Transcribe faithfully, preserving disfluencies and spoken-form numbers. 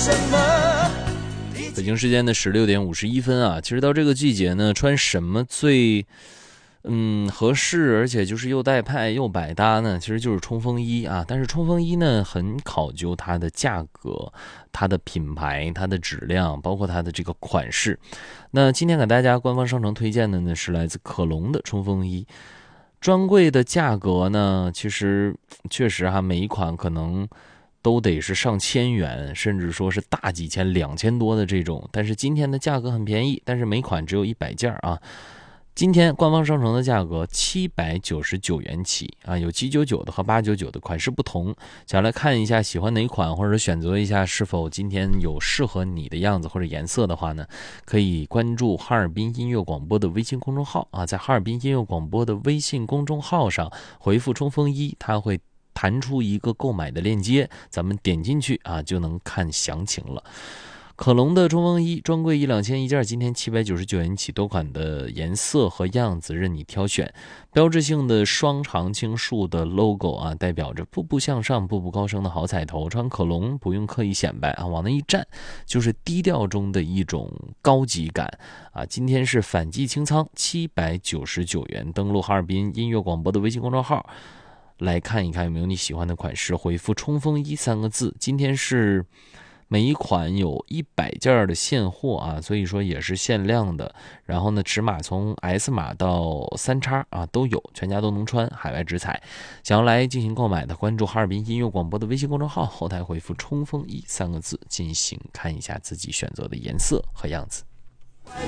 什么？ 北京时间的十六点五十一分啊，其实到这个季节呢，穿什么最嗯合适，而且就是又带派又百搭呢？其实就是冲锋衣啊。但是冲锋衣呢，很考究它的价格、它的品牌、它的质量，包括它的这个款式。那今天给大家官方商城推荐的呢，是来自可隆的冲锋衣。专柜的价格呢，其实确实哈，每一款可能都得是上千元，甚至说是大几千、两千多的这种。但是今天的价格很便宜，但是每款只有一百件啊。今天官方商城的价格七百九十九元起啊，有七百九十九的和八百九十九的款式不同。想要来看一下喜欢哪款，或者选择一下是否今天有适合你的样子或者颜色的话呢，可以关注哈尔滨音乐广播的微信公众号啊，在哈尔滨音乐广播的微信公众号上回复冲锋衣，它会弹出一个购买的链接，咱们点进去啊就能看详情了。可隆的冲锋衣专柜一两千一件，今天七百九十九元起，多款的颜色和样子任你挑选。标志性的双常青树的 logo 啊，代表着步步向上、步步高升的好彩头。穿可隆不用刻意显摆啊，往那一站就是低调中的一种高级感啊。今天是反季清仓，七百九十九元。登录哈尔滨音乐广播的微信公众号，来看一看有没有你喜欢的款式，回复冲锋衣三个字。今天是每一款有一百件的现货啊，所以说也是限量的。然后呢，尺码从 S 码到三叉啊都有，全家都能穿，海外直采。想要来进行购买的，关注哈尔滨音乐广播的微信公众号，后台回复冲锋衣三个字进行看一下自己选择的颜色和样子。